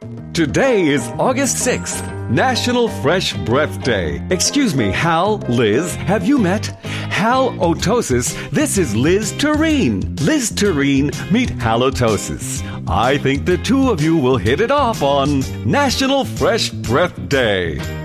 Today is August 6th, National Fresh Breath Day. Excuse me, Hal, Liz, have you met? Hal Otosis, this is Liz Tureen. Liz Tureen, meet Halotosis. I think the two of you will hit it off on National Fresh Breath Day.